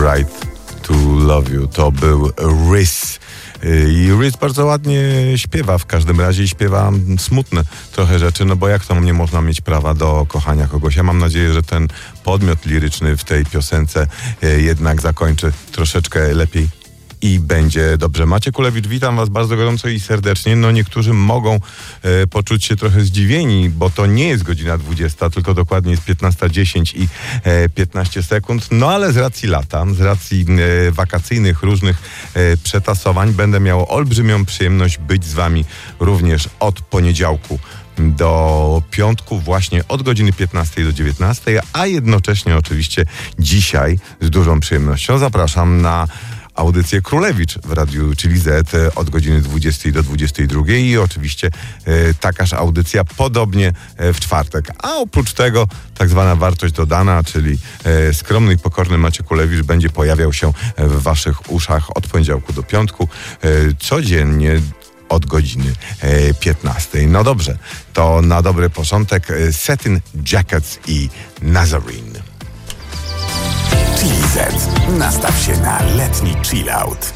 Right to Love You. To był Riz. I Riz bardzo ładnie śpiewa, w każdym razie śpiewa smutne trochę rzeczy, no bo jak to nie można mieć prawa do kochania kogoś? Ja mam nadzieję, że ten podmiot liryczny w tej piosence jednak zakończy troszeczkę lepiej i będzie dobrze. Maciek Kulewicz, witam was bardzo gorąco i serdecznie. No niektórzy mogą poczuć się trochę zdziwieni, bo to nie jest godzina 20, tylko dokładnie jest 15:10 i 15 sekund. No ale z racji lata, z racji wakacyjnych różnych przetasowań będę miał olbrzymią przyjemność być z wami również od poniedziałku do piątku, właśnie od godziny 15 do 19, a jednocześnie oczywiście dzisiaj z dużą przyjemnością zapraszam na audycję Królewicz w Radiu Chili Z od godziny 20 do 22 i oczywiście takaż audycja podobnie w czwartek. A oprócz tego tak zwana wartość dodana, czyli skromny i pokorny Maciek Kulewicz będzie pojawiał się w waszych uszach od poniedziałku do piątku codziennie od godziny 15. No dobrze, to na dobry początek Satin Jackets i Nazarene. Chili Z. Nastaw się na letni chillout.